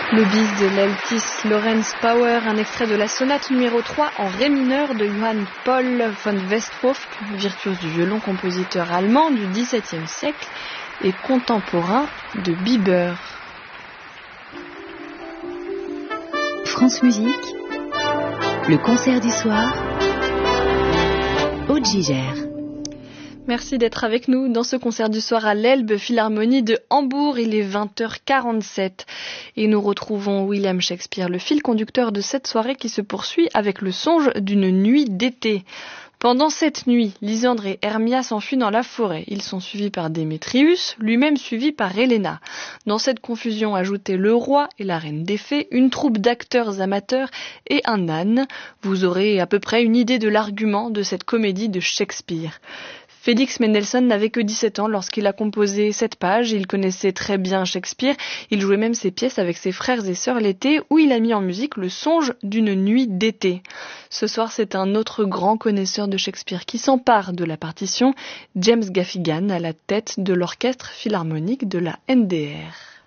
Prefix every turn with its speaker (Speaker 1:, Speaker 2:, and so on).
Speaker 1: Le bis de l'altiste Lorenz Power, un extrait de la sonate numéro 3 en ré mineur de Johann Paul von Westphal, virtuose du violon, compositeur allemand du XVIIe siècle et contemporain de Bieber.
Speaker 2: France Musique, le concert du soir, Aude Gigère.
Speaker 1: Merci d'être avec nous dans ce concert du soir à l'Elbe Philharmonie de Hambourg. Il est 20h47 et nous retrouvons William Shakespeare, le fil conducteur de cette soirée qui se poursuit avec le songe d'une nuit d'été. Pendant cette nuit, Lysandre et Hermia s'enfuient dans la forêt. Ils sont suivis par Démétrius, lui-même suivi par Héléna. Dans cette confusion, ajoutez le roi et la reine des fées, une troupe d'acteurs amateurs et un âne. Vous aurez à peu près une idée de l'argument de cette comédie de Shakespeare. Félix Mendelssohn n'avait que 17 ans lorsqu'il a composé cette page. Il connaissait très bien Shakespeare. Il jouait même ses pièces avec ses frères et sœurs l'été, où il a mis en musique le songe d'une nuit d'été. Ce soir, c'est un autre grand connaisseur de Shakespeare qui s'empare de la partition, James Gaffigan, à la tête de l'orchestre philharmonique de la NDR.